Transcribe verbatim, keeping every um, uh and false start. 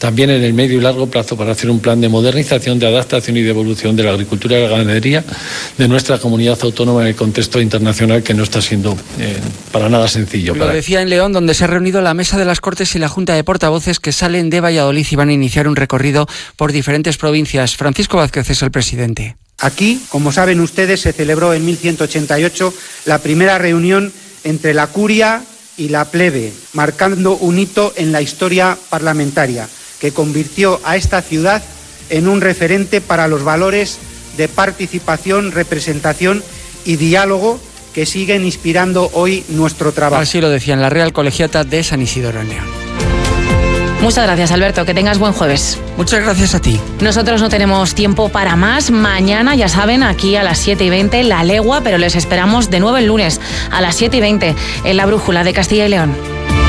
también en el medio y largo plazo para hacer un plan de modernización, de adaptación y de evolución de la agricultura y la ganadería de nuestra comunidad autónoma en el contexto internacional, que no está siendo eh, para nada sencillo. Lo para... decía en León, donde se ha reunido la Mesa de las Cortes y la Junta de Portavoces, que salen de Valladolid y van a iniciar un recorrido por diferentes provincias. Francisco Vázquez es el presidente. Aquí, como saben ustedes, se celebró en mil ciento ochenta y ocho la primera reunión entre la curia y la plebe, marcando un hito en la historia parlamentaria, que convirtió a esta ciudad en un referente para los valores de participación, representación y diálogo que siguen inspirando hoy nuestro trabajo. Así lo decía en la Real Colegiata de San Isidoro en León. Muchas gracias, Alberto, que tengas buen jueves. Muchas gracias a ti. Nosotros no tenemos tiempo para más. Mañana, ya saben, aquí a las siete y veinte, La Legua, pero les esperamos de nuevo el lunes a las siete y veinte en La Brújula de Castilla y León.